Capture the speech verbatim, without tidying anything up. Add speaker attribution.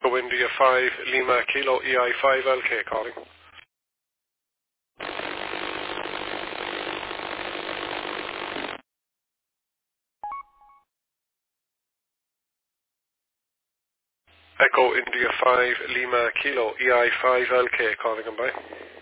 Speaker 1: India five, Lima Kilo E I five L K calling. Echo India five, Lima Kilo E I five L K calling him by.